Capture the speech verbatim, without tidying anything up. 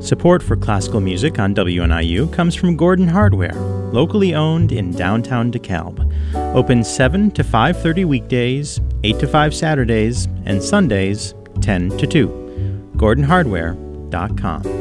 Support for classical music on W N I U comes from Gordon Hardware, locally owned in downtown DeKalb. Open seven to five thirty weekdays, eight to five Saturdays, and Sundays ten to two. gordon hardware dot com.